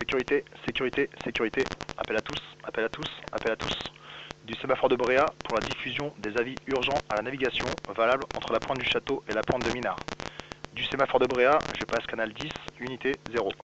sécurité, sécurité, sécurité. Appel à tous, appel à tous, appel à tous. Du sémaphore de Bréa pour la diffusion des avis urgents à la navigation valables entre la pointe du château et la pointe de Minard. Du sémaphore de Bréa, je passe canal 10, unité 0.